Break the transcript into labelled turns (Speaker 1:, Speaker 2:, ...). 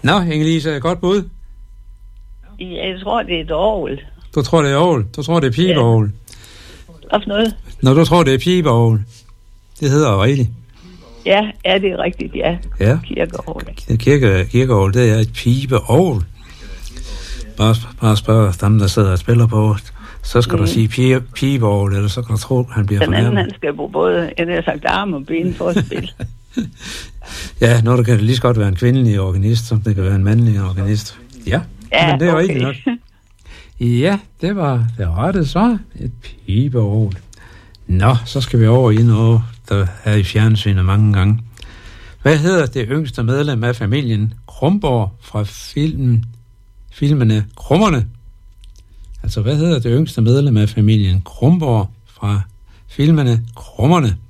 Speaker 1: Nå, Inge-Lise, godt bud.
Speaker 2: Jeg tror, det er et orgel.
Speaker 1: Du tror, det er orgel? Du tror, det er pibeorgel?
Speaker 2: Hvad for noget?
Speaker 1: Nå, du tror, det er pibeorgel. Det hedder jo rigtigt.
Speaker 2: Ja, det er rigtigt, ja.
Speaker 1: Ja. Kirkeorgel, det er et pibeorgel. Bare spørg dem, der sidder og spiller på. Så skal du sige pibeorgel, eller så kan du tro, han bliver fornærmet.
Speaker 2: Den anden, han skal bruge både, jeg har sagt, arme og ben for at spille.
Speaker 1: Ja, nu kan det lige så godt være en kvindelig organist, som det kan være en mandlig organist. Ja, men det er jo ikke nok. Ja, det var rette svar. Et pibeorgel. Nå, så skal vi over i noget, der er i fjernsynet mange gange. Hvad hedder det yngste medlem af familien Kronborg fra filmene Krummerne? Altså, hvad hedder det yngste medlem af familien Kronborg fra filmene Krummerne?